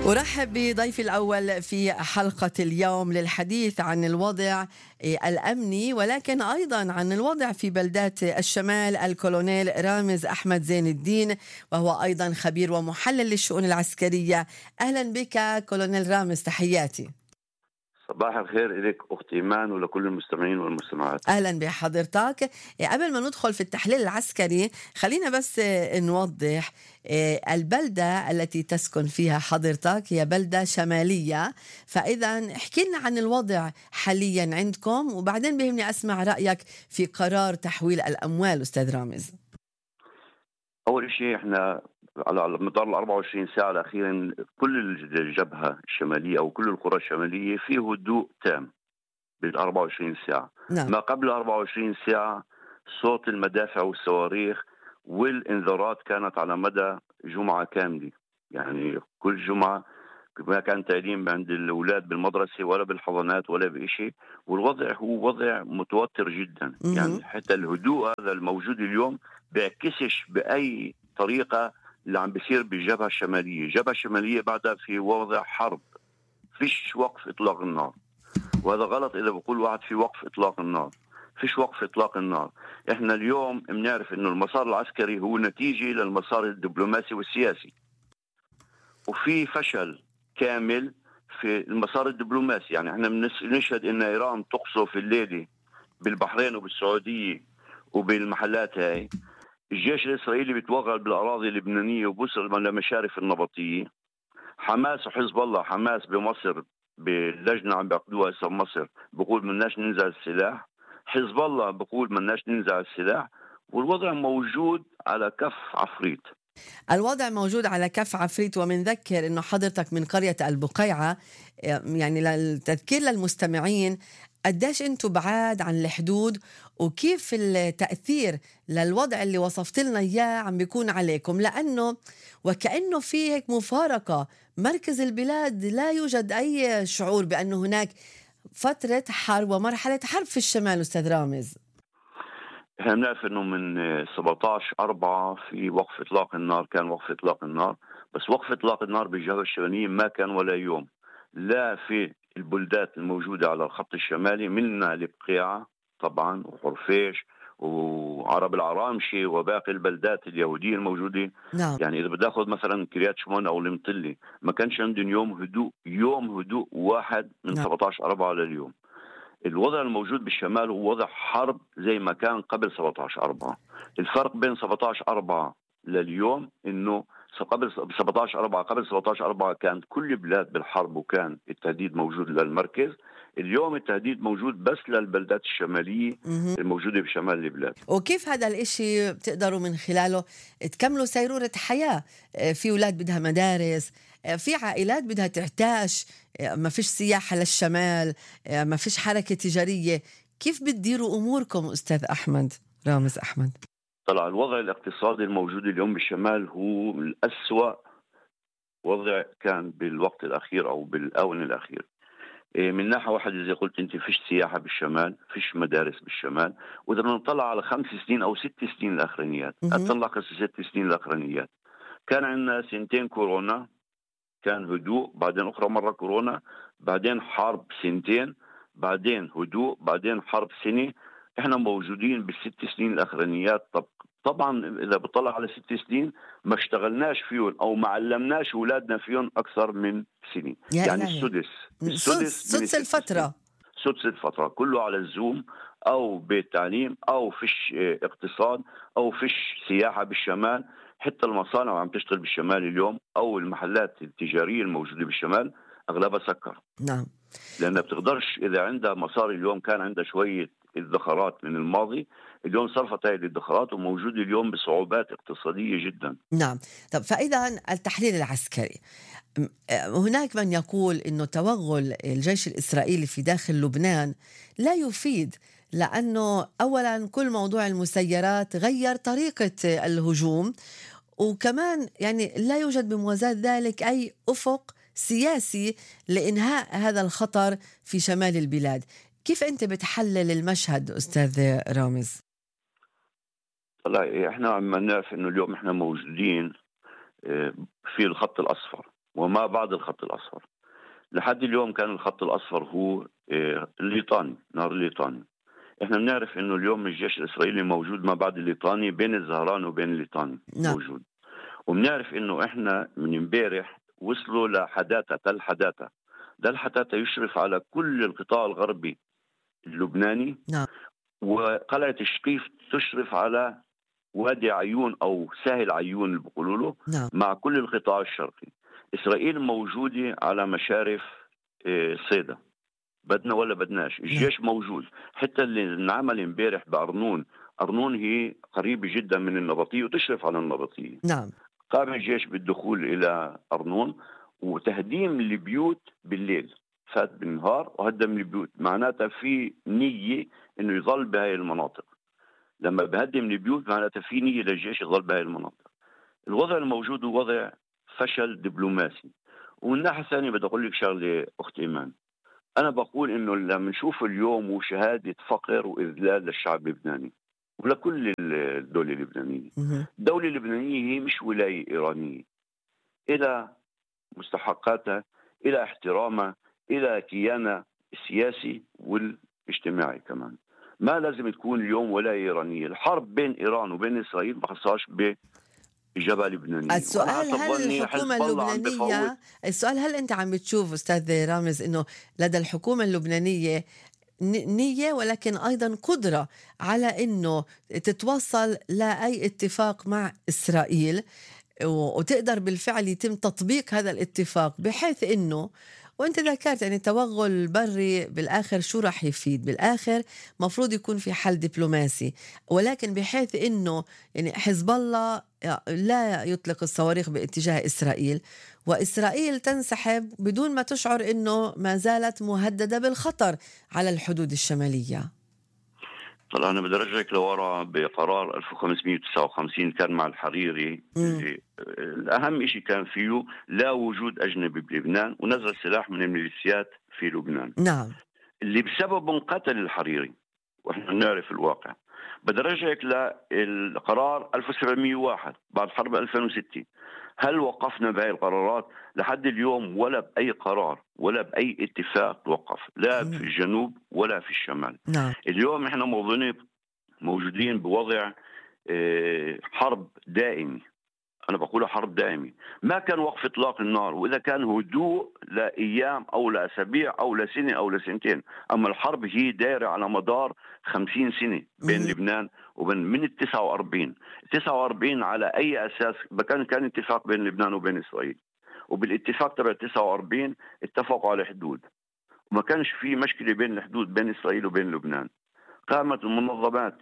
أرحب بضيفي الأول في حلقة اليوم للحديث عن الوضع الأمني، ولكن أيضا عن الوضع في بلدات الشمال، الكولونيل رامز أحمد زين الدين، وهو أيضا خبير ومحلل للشؤون العسكرية. أهلا بك كولونيل رامز، تحياتي. صباح الخير إليك أختي إيمان ولكل المستمعين والمستمعات. أهلا بحضرتك. قبل ما ندخل في التحليل العسكري خلينا بس نوضح البلدة التي تسكن فيها حضرتك هي بلدة شمالية، فإذا احكي لنا عن الوضع حاليا عندكم، وبعدين بيهمني أسمع رأيك في قرار تحويل الأموال أستاذ رامز. أول شيء إحنا على مدار ال 24 ساعة الأخيرة كل الجبهة الشمالية أو كل القرى الشمالية في هدوء تام بال 24 ساعة. نعم. ما قبل 24 ساعة صوت المدافع والصواريخ والإنذارات كانت على مدى جمعة كاملة، يعني كل جمعة ما كان تعليم عند الأولاد بالمدرسة ولا بالحضانات ولا بشيء، والوضع هو وضع متوتر جدا. يعني حتى الهدوء هذا الموجود اليوم بيعكسش بأي طريقة اللي عم بيصير بالجبهة الشمالية. الجبهة الشمالية بعدها في وضع حرب، فيش وقف إطلاق النار، وهذا غلط إذا بقول واحد في وقف إطلاق النار. فيش وقف إطلاق النار. إحنا اليوم بنعرف إنه المسار العسكري هو نتيجة للمسار الدبلوماسي والسياسي، وفي فشل كامل في المسار الدبلوماسي. يعني احنا بنشهد ان ايران تقصف الليله بالبحرين وبالسعوديه وبالمحلات هاي. الجيش الاسرائيلي بيتوغل بالاراضي اللبنانيه وبوصل لمشارف النبطيه. حماس وحزب الله، حماس بمصر باللجنه عم بيعقدوها هسه بمصر بقول مناش ننزع السلاح، حزب الله بقول مناش ننزع السلاح، والوضع موجود على كف عفريت. الوضع موجود على كف عفريت. ومنذكر أنه حضرتك من قرية البقيعة، يعني للتذكير للمستمعين قديش أنتوا بعاد عن الحدود، وكيف التأثير للوضع اللي وصفت لنا إياه عم بيكون عليكم، لأنه وكأنه في هيك مفارقة. مركز البلاد لا يوجد أي شعور بأنه هناك فترة حرب ومرحلة حرب في الشمال أستاذ رامز. احنا بنعرف انه من 17/4 في وقف اطلاق النار، كان وقف اطلاق النار، بس وقف اطلاق النار بالجبهة الشمالية ما كان ولا يوم، لا في البلدات الموجودة على الخط الشمالي منها البقيعة طبعا وحرفيش وعرب العرامشي وباقي البلدات اليهودية الموجودة. نعم. يعني إذا بدي أخذ مثلا كريات شمون أو المطلي ما كانش عندهم يوم هدوء، يوم هدوء واحد من نعم. 17/4 لليوم. الوضع الموجود بالشمال هو وضع حرب زي ما كان قبل 17/4. الفرق بين 17/4 لليوم انه قبل 17/4 قبل 17/4 كانت كل بلاد بالحرب وكان التهديد موجود للمركز. اليوم التهديد موجود بس للبلدات الشمالية الموجودة بشمال البلاد. وكيف هذا الاشي بتقدروا من خلاله تكملوا سيرورة حياة؟ في أولاد بدها مدارس، في عائلات بدها تعتاش، ما فيش سياحة للشمال، ما فيش حركة تجارية. كيف بتديروا أموركم أستاذ أحمد رامز أحمد؟ طلع الوضع الاقتصادي الموجود اليوم بالشمال هو الأسوأ وضع كان بالوقت الأخير أو بالآونة الأخير. من ناحية واحدة زي قلت أنت فيش سياحة بالشمال، فيش مدارس بالشمال، وإذا نطلع على 5 سنين أو 6 سنين الأخرانيات، أتنلخص 6 سنين الأخرانيات، كان عندنا 2 كورونا، كان هدوء، بعدين أخرى مرة كورونا، بعدين حرب 2، بعدين هدوء، بعدين حرب سنة. إحنا موجودين بال6 سنين الأخرانيات. طبعا إذا بطلع على 6 سنين ما اشتغلناش فيهم أو ما علمناش أولادنا فيهم أكثر من سنة. يعني إلهي. السدس من سدس الفترة. سدس الفترة كله على الزوم أو بالتعليم أو فيش اقتصاد أو فيش سياحة بالشمال. حتى المصانع عم تشتغل بالشمال اليوم أو المحلات التجارية الموجودة بالشمال أغلبها سكر. نعم. لأنها بتقدرش إذا عندها مصاري. اليوم كان عندها شوية ادخارات من الماضي، اليوم صرفت هذه الادخارات وموجود اليوم بصعوبات اقتصادية جدا. نعم. طب فإذا التحليل العسكري، هناك من يقول إنه توغل الجيش الإسرائيلي في داخل لبنان لا يفيد، لأنه أولا كل موضوع المسيرات غير طريقة الهجوم، وكمان يعني لا يوجد بموازاة ذلك أي أفق سياسي لإنهاء هذا الخطر في شمال البلاد. كيف أنت بتحلل المشهد أستاذ رامز؟ طلع احنا عم نعرف انه اليوم احنا موجودين في الخط الاصفر، وما بعد الخط الأصفر. لحد اليوم كان الخط الأصفر هو الليطاني، نهر الليطاني. احنا بنعرف انه اليوم الجيش الإسرائيلي موجود ما بعد الليطاني، بين الزهران وبين الليطاني نعم. موجود. وبنعرف انه احنا من امبارح وصلوا لحداثة تل حداثة. ده الحداثة يشرف على كل القطاع الغربي اللبناني، نعم. وقلعة الشقيف تشرف على وادي عيون أو ساحل عيون اللي بيقولوا له، نعم. مع كل القطاع الشرقي. إسرائيل موجودة على مشارف صيدا، بدنا ولا بدناش الجيش موجود. حتى اللي انعمل امبارح بأرنون، أرنون هي قريبة جدا من النبطية وتشرف على النبطية. نعم. قام الجيش بالدخول إلى أرنون وتهديم البيوت بالليل، فات بالنهار وهدم البيوت. معناتها في نية إنه يظل بهاي المناطق. لما بهدم البيوت معناتها في نية للجيش يظل بهاي المناطق. الوضع الموجود هو وضع فشل دبلوماسي. ومن ناحية ثانية بدي أقول لك شغلة أخت إيمان، أنا بقول إنه لما نشوف اليوم وشهادة فقر وإذلال للشعب اللبناني ولكل الدولة اللبنانية. الدولة اللبنانية هي مش ولاية إيرانية، إلى مستحقاتها، إلى احترامها، إلى كيانها السياسي والاجتماعي كمان. ما لازم تكون اليوم ولاية إيرانية. الحرب بين إيران وبين إسرائيل ما خصهاش بإجابة لبنانية. السؤال هل الحكومة اللبنانية، السؤال هل أنت عم بتشوف أستاذ رامز إنه لدى الحكومة اللبنانية نية ولكن أيضا قدرة على إنه تتوصل لأي اتفاق مع إسرائيل وتقدر بالفعل يتم تطبيق هذا الاتفاق، بحيث إنه وانت ذكرت يعني التوغل البري بالآخر شو راح يفيد؟ بالآخر مفروض يكون في حل دبلوماسي، ولكن بحيث إنه يعني حزب الله لا يطلق الصواريخ باتجاه إسرائيل، وإسرائيل تنسحب بدون ما تشعر إنه ما زالت مهددة بالخطر على الحدود الشمالية. طلع أنا بدي أرجعك لورا بقرار 1559 كان مع الحريري. اللي الأهم شيء كان فيه لا وجود أجنبي بلبنان، ونزل سلاح من الميليشيات في لبنان. نعم. اللي بسببه انقتل الحريري، وإحنا نعرف الواقع. بدي أرجعك للقرار 1701 بعد حرب 2006. هل وقفنا بهاي القرارات؟ لحد اليوم ولا بأي قرار ولا بأي اتفاق توقف، لا في الجنوب ولا في الشمال. نعم. اليوم احنا موجودين بوضع حرب دائمي. أنا بقول حرب دائمي. ما كان وقف إطلاق النار، وإذا كان هدوء لأيام أو لأسابيع أو لسنة أو لسنتين. أما الحرب هي دائرة على مدار 50 سنة بين لبنان وبين من 49 على أي أساس؟ كان اتفاق بين لبنان وبين إسرائيل، وبالاتفاق تبع 49 اتفقوا على حدود، وما كانش في مشكلة بين الحدود بين إسرائيل وبين لبنان. قامت المنظمات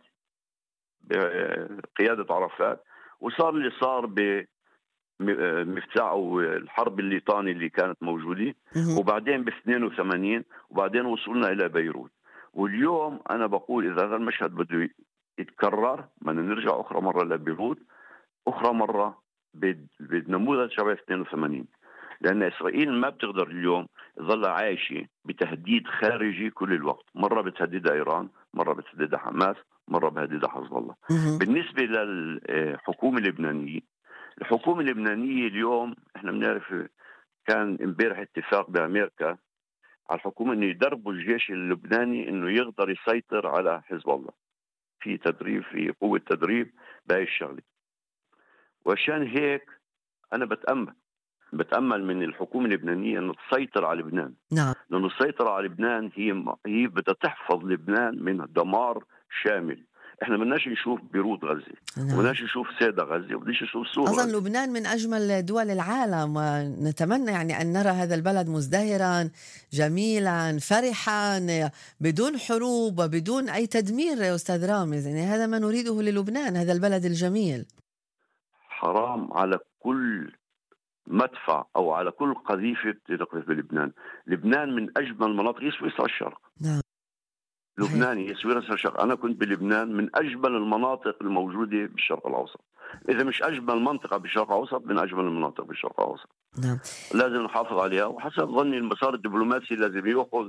بقيادة عرفات، وصار اللي صار بمفتاح أو الحرب الليطاني اللي كانت موجودة، وبعدين ب82، وبعدين وصلنا إلى بيروت. واليوم أنا بقول إذا هذا المشهد بده يتكرر بدنا نرجع أخرى مرة لبيروت، أخرى مرة بنموذج شبه 82، لأن إسرائيل ما بتقدر اليوم تظل عايشة بتهديد خارجي كل الوقت. مرة بتهددها إيران، مرة بتهددها حماس، مرة بتهددها حزب الله. بالنسبة للحكومة اللبنانية، الحكومة اللبنانية اليوم احنا بنعرف كان امبارح اتفاق بأمريكا على الحكومة انه يدربوا الجيش اللبناني انه يقدر يسيطر على حزب الله. في تدريب، في قوة تدريب بهاي الشغلة. وعشان هيك انا بتأمل من الحكومة اللبنانية أنه تسيطر على لبنان. نعم. لأنه السيطرة على لبنان هي بدها تحفظ لبنان من دمار شامل. احنا بدناش نشوف بيروت غزة، نعم. بدناش نشوف سيدا غزة، وبدناش نشوف سوريا. أصلا لبنان من أجمل دول العالم، ونتمنى يعني أن نرى هذا البلد مزدهرا جميلا فرحا بدون حروب وبدون أي تدمير يا أستاذ رامز. يعني هذا ما نريده للبنان، هذا البلد الجميل. حرام على كل مدفع أو على كل قذيفة تقذف بلبنان. لبنان من أجمل مناطق، هي سويسرا الشرق. نعم. لبنان هي سويسرا الشرق. أنا كنت بلبنان، من أجمل المناطق الموجودة بالشرق الأوسط. إذا مش أجمل منطقة بالشرق الأوسط، من أجمل المناطق بالشرق الأوسط. نعم. لازم نحافظ عليها، وحسب ظني المسار الدبلوماسي لازم يأخذ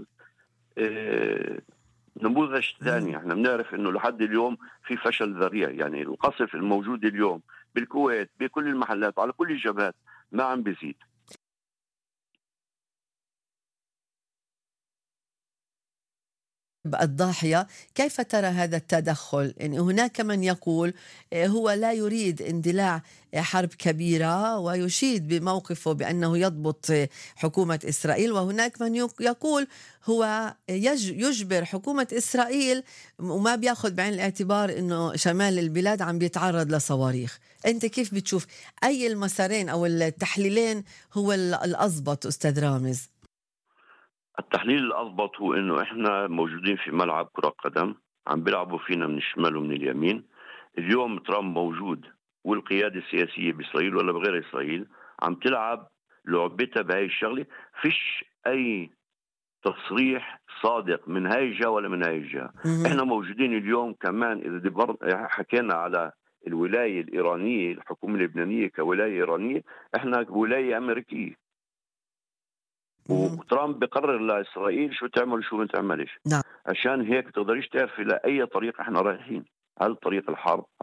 نموذج ثاني. احنا بنعرف انه لحد اليوم في فشل ذريع. يعني القصف الموجود اليوم بالكويت بكل المحلات على كل الجبهات ما عم بيزيد. الضاحية. كيف ترى هذا التدخل؟ يعني هناك من يقول هو لا يريد اندلاع حرب كبيرة ويشيد بموقفه بأنه يضبط حكومة إسرائيل، وهناك من يقول هو يجبر حكومة إسرائيل وما بياخد بعين الاعتبار أنه شمال البلاد عم بيتعرض لصواريخ. أنت كيف بتشوف أي المسارين أو التحليلين هو الأضبط أستاذ رامز؟ التحليل الأضبط هو إنه إحنا موجودين في ملعب كرة قدم، عم بيلعبوا فينا من الشمال ومن اليمين. اليوم ترامب موجود والقيادة السياسية بإسرائيل ولا بغير إسرائيل عم تلعب لعبتها بهاي الشغلة. فيش أي تصريح صادق من هاي الجهة ولا من هاي الجهة. مهم. إحنا موجودين اليوم كمان إذا حكينا على الولاية الإيرانية، الحكومة اللبنانية كولاية إيرانية، إحنا ولاية أمريكية، مهم. وترامب بقرر لإسرائيل شو تعمل وشو ما تعملش. نعم. عشان هيك بتقدريش تعرفي لأي طريق احنا رايحين، هل طريق الحرب،